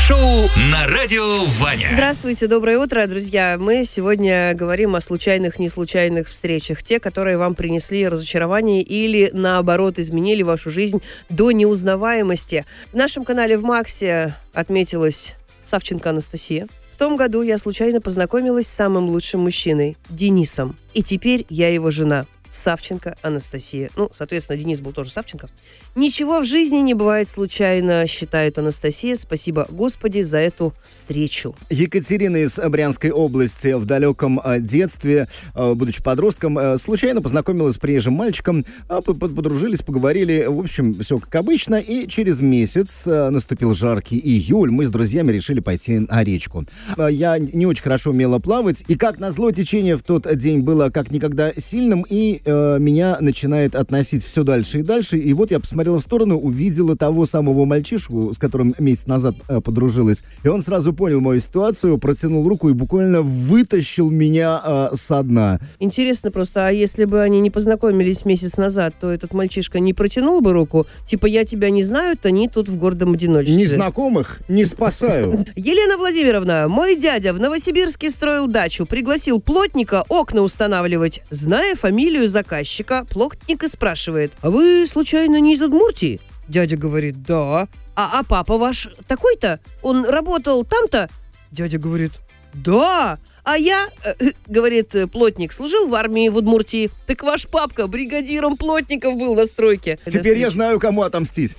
шоу на радио Ваня. Здравствуйте, доброе утро, друзья. Мы сегодня говорим о случайных, неслучайных встречах. Те, которые вам принесли разочарование или, наоборот, изменили вашу жизнь до неузнаваемости. В нашем канале в Максе отметилась Савченко Анастасия. В том году я случайно познакомилась с самым лучшим мужчиной, Денисом. И теперь я его жена. Савченко Анастасия. Соответственно, Денис был тоже Савченко. Ничего в жизни не бывает случайно, считает Анастасия. Спасибо, Господи, за эту встречу. Екатерина из Брянской области в далеком детстве, будучи подростком, случайно познакомилась с приезжим мальчиком, подружились, поговорили, в общем, все как обычно, и через месяц наступил жаркий июль, мы с друзьями решили пойти на речку. Я не очень хорошо умела плавать, и как назло, течение в тот день было как никогда сильным, и меня начинает относить все дальше и дальше. И вот я посмотрела в сторону, увидела того самого мальчишку, с которым месяц назад подружилась. И он сразу понял мою ситуацию, протянул руку и буквально вытащил меня со дна. Интересно просто, а если бы они не познакомились месяц назад, то этот мальчишка не протянул бы руку? Типа, я тебя не знаю, то они тут в гордом одиночестве. Незнакомых не спасаю. Елена Владимировна, мой дядя в Новосибирске строил дачу, пригласил плотника окна устанавливать. Зная фамилию заказчика, плотник и спрашивает: а вы, случайно, не из Удмуртии? Дядя говорит: да. А папа ваш такой-то? Он работал там-то? Дядя говорит: да. А я, говорит плотник, служил в армии в Удмуртии. Так ваш папка бригадиром плотников был на стройке. Теперь я знаю, кому отомстить.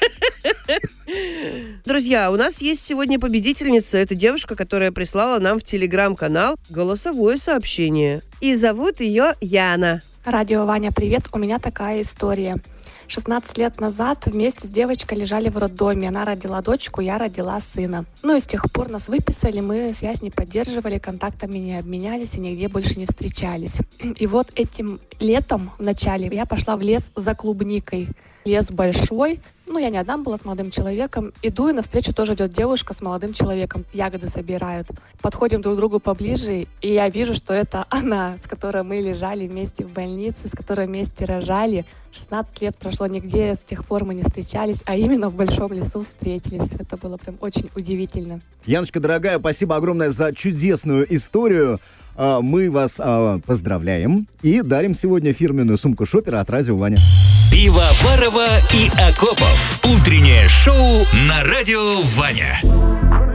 Друзья, у нас есть сегодня победительница. Это девушка, которая прислала нам в телеграм-канал голосовое сообщение. И зовут ее Яна. Радио Ваня, привет. У меня такая история. 16 лет назад вместе с девочкой лежали в роддоме. Она родила дочку, я родила сына. И с тех пор нас выписали, мы связь не поддерживали, контактами не обменялись и нигде больше не встречались. И вот этим летом в начале я пошла в лес за клубникой. Лес большой. Я не одна была с молодым человеком. Иду, и навстречу тоже идет девушка с молодым человеком. Ягоды собирают. Подходим друг к другу поближе, и я вижу, что это она, с которой мы лежали вместе в больнице, с которой вместе рожали. 16 лет прошло, нигде с тех пор мы не встречались, а именно в большом лесу встретились. Это было прям очень удивительно. Яночка, дорогая, спасибо огромное за чудесную историю. Мы вас поздравляем и дарим сегодня фирменную сумку шопера от радио Ваня. Пивоварова и Акопов. Утреннее шоу на радио Ваня.